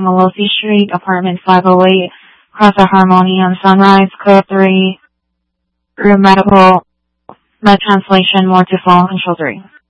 Melosi Street, apartment 508, Casa Harmonium, Sunrise, code 3, room medical, med translation, more to follow, control 3.